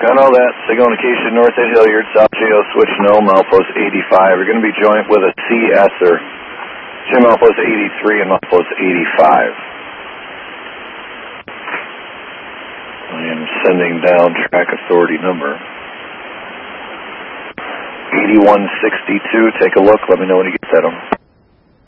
Got all that. Sagona Acacia, North at Hilliard, South JO, switch no, milepost 85. We're going to be joined with a CSer. Milepost 83 and milepost 85. I am sending down track authority number 8162. Take a look. Let me know when you get that on.